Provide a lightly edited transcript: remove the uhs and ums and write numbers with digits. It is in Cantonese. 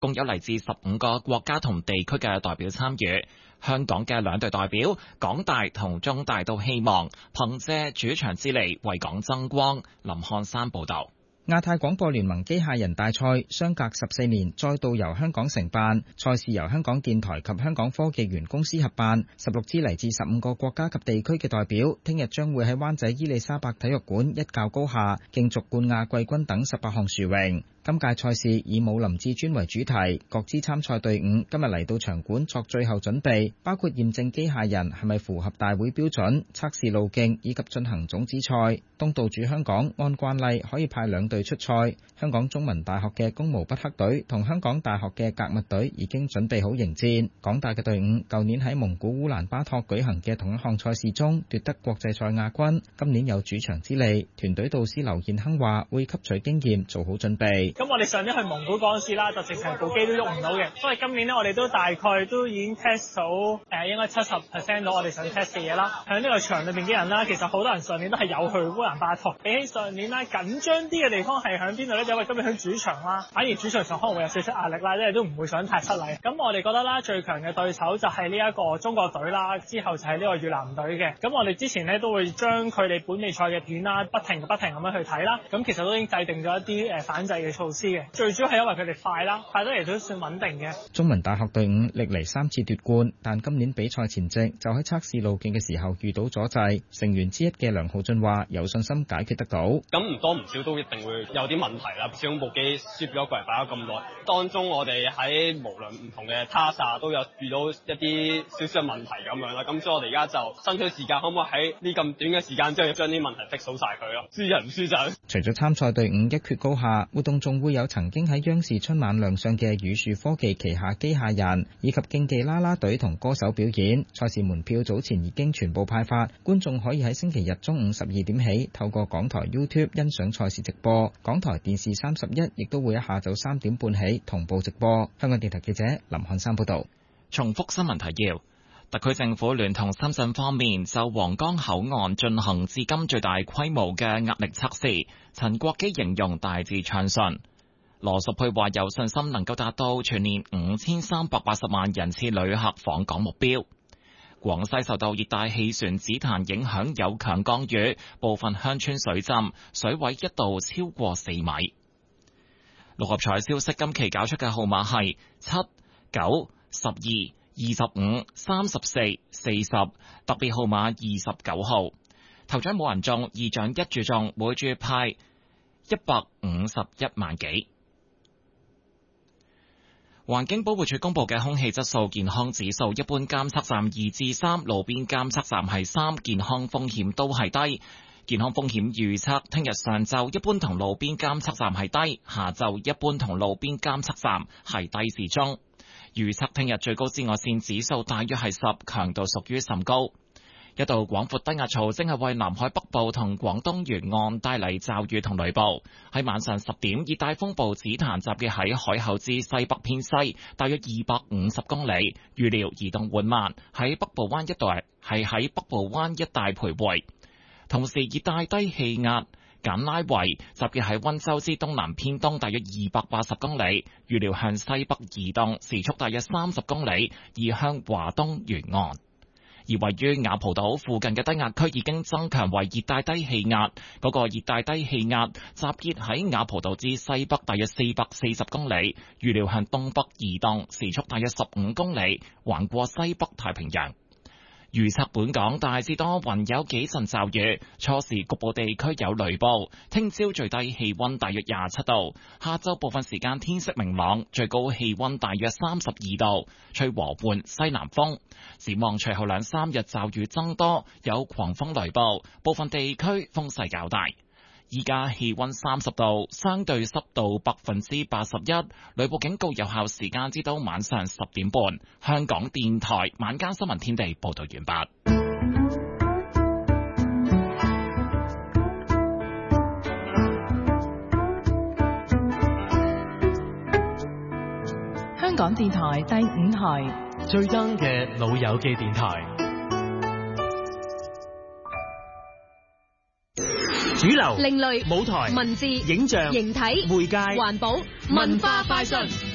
共有嚟自15個國家同地區嘅代表參與。香港嘅兩隊代表，港大同中大都希望憑借主場之利為港爭光。林漢山報導。 亞太廣播聯盟機械人大賽相隔14年再度由香港承辦，賽事由香港電台及香港科技園公司合辦，16支嚟自15個國家及地區嘅代表，聽日將會喺灣仔伊利沙伯體育館一較高下，競逐冠亞季軍等18項殊榮。今屆賽事以武林至尊為主題，各支參賽隊伍今日嚟到場館作最後準備，包括驗證機械人係咪符合大會標準、測試路徑以及進行種子賽。東道主香港按慣例可以派2隊出賽，香港中文大學嘅攻無不克隊同香港大學嘅格物隊已經準備好迎戰。港大嘅隊伍舊年喺蒙古烏蘭巴托舉行嘅同一項賽事中奪得國際賽亞軍，今年有主場之利。團隊導師劉彥亨話會吸取經驗，做好準備。 咁我哋上年去蒙古嗰陣時啦，就直情部機都喐唔到嘅，所以今年呢，我哋都大概都已經 test 到應該70% 到我哋想 test 嘅嘢啦。喺呢個場裏邊嘅人啦，其實好多人上年都係有去烏蘭巴托，比起上年啦緊張啲嘅地方係喺邊度呢？就因為今年喺主場啦，反而主場上可能會有少少壓力啦，因為都唔會想太失禮。咁我哋覺得啦，最強嘅對手就係呢一個中國隊啦，之後就係呢個越南隊嘅。咁我哋之前呢，都會將佢哋本地賽嘅片啦，不停咁樣去睇啦。咁其實都已經制定咗一啲反制嘅措施嘅，最主要係因為佢哋快啦，快得嚟都算穩定嘅。 中文大學隊伍歷嚟3次奪冠，但今年比賽前夕就喺測試路徑嘅時候遇到阻滯。成員之一嘅梁浩俊話：有信心解決得到。 咁唔多唔少都一定會有啲問題啦。始終部機輸咗過嚟擺咗咁耐，當中我哋喺無論唔同嘅他殺都有遇到一啲少少嘅問題咁樣啦。咁所以我哋而家就爭取時間，可唔可以喺呢咁短嘅時間之後將啲問題 fix 好晒佢咯？輸人唔輸陣。 除咗參賽隊伍一決高下，活動仲會有曾經喺央視春晚亮相嘅宇樹科技旗下機械人，以及競技啦啦隊同歌手表演。賽事門票早前已經全部派發，觀眾可以喺星期日中午12點起透過港台 YouTube 欣賞賽事直播。港台電視31亦都會喺下晝3點半起同步直播。香港電台記者林漢山報道。 重複新聞提要：特區政府聯同深圳方面就皇崗口岸進行至今最大規模嘅壓力測試。陳國基形容大致暢順。羅淑佩話有信心能夠達到全年5380萬人次旅客訪港目標。廣西受到熱帶氣旋紫檀影響，有強降雨，部分鄉村水浸，水位一度超過4米。六合彩消息，今期搞出嘅號碼係7、9、12、25、34、40，特別號碼29號。頭獎冇人中，二獎一注中，每注派151萬幾。環境保護署公布嘅空氣質素健康指數，一般監測站2至3，路邊監測站係3，健康風險都係低。健康風險預測，聽日上晝一般同路邊監測站係低，下晝一般同路邊監測站係低至中。預測聽日最高紫外線指數大約係10，強度屬於甚高。一道廣闊低壓槽正係為南海北部同廣東沿岸帶嚟驟雨同雷暴。喺晚上10點，熱帶風暴紫檀集結喺海口之西北偏西，大約250公里，預料移動緩慢，喺北部灣一帶徘徊。同時，熱帶低氣壓簡拉維集結喺溫州之東南偏東，大約280公里，預料向西北移動，時速大約30公里，移向華東沿岸。而位於雅蒲島附近嘅低壓區已經增強為熱帶低氣壓，嗰個熱帶低氣壓集結喺雅蒲島之西北大約440公里，預料向東北移動，時速大約15公里，橫過西北太平洋。預測本港大致多雲，有幾陣驟雨，初時局部地區有雷暴。聽朝最低氣溫大約27度，下晝部分時間天色明朗，最高氣溫大約32度，吹和緩西南風。展望隨後2-3日驟雨增多，有狂風雷暴，部分地區風勢較大。依家氣溫30度，相對濕度81%，雷暴警告有效時間至到晚上10點半。香港電台晚間新聞天地報道完畢。 香港電台第5台最 young 嘅老友記電台。主流、另類、舞台、文字、影像、形體、媒介、環保、文化快訊。